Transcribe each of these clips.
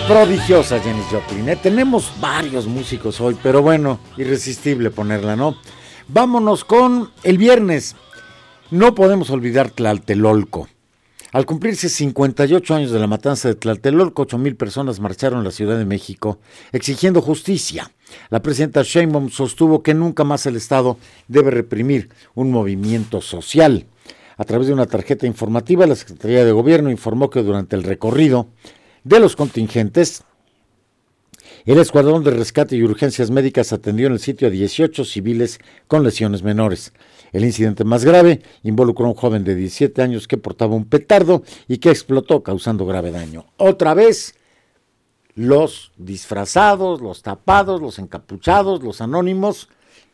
Prodigiosa Janis Joplin, ¿eh? Tenemos varios músicos hoy, pero bueno, irresistible ponerla, ¿no? Vámonos con el viernes. No podemos olvidar Tlatelolco. Al cumplirse 58 años de la matanza de Tlatelolco, 8,000 personas marcharon a la Ciudad de México exigiendo justicia. La presidenta Sheinbaum sostuvo que nunca más el Estado debe reprimir un movimiento social. A través de una tarjeta informativa, la Secretaría de Gobierno informó que durante el recorrido de los contingentes, el Escuadrón de Rescate y Urgencias Médicas atendió en el sitio a 18 civiles con lesiones menores. El incidente más grave involucró a un joven de 17 años que portaba un petardo y que explotó causando grave daño. Otra vez, los disfrazados, los tapados, los encapuchados, los anónimos,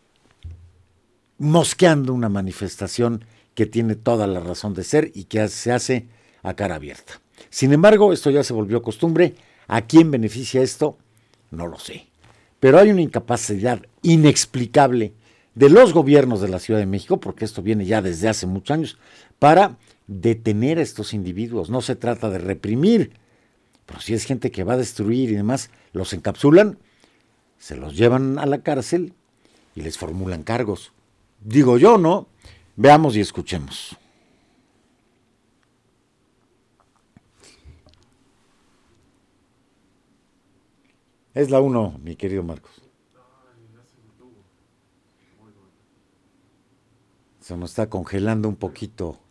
mosqueando una manifestación que tiene toda la razón de ser y que se hace a cara abierta. Sin embargo, esto ya se volvió costumbre. ¿A quién beneficia esto? No lo sé. Pero hay una incapacidad inexplicable de los gobiernos de la Ciudad de México, porque esto viene ya desde hace muchos años, para detener a estos individuos. No se trata de reprimir, pero si es gente que va a destruir y demás, los encapsulan, se los llevan a la cárcel y les formulan cargos. Digo yo, ¿no? Veamos y escuchemos. Es la 1, mi querido Marcos. Se nos está congelando un poquito